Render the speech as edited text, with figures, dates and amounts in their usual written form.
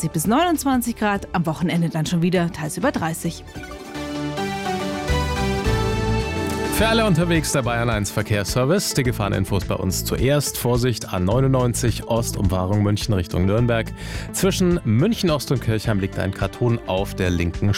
28 bis 29 Grad, am Wochenende dann schon wieder teils über 30. Für alle unterwegs der Bayern 1 Verkehrsservice. Die Gefahreninfos bei uns zuerst. Vorsicht, A99 Ostumfahrung München Richtung Nürnberg. Zwischen München Ost und Kirchheim liegt ein Karton auf der linken